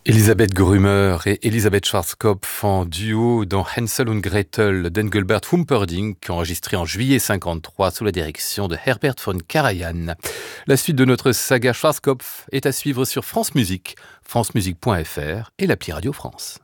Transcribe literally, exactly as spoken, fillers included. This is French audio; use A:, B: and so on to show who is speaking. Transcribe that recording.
A: Elisabeth Grümer et Elisabeth Schwarzkopf en duo dans Hansel und Gretel d'Engelbert Humperdinck, enregistré en juillet cinquante-trois sous la direction de Herbert von Karajan. La suite de notre saga Schwarzkopf est à suivre sur France Musique, francemusique point f r et l'appli Radio France.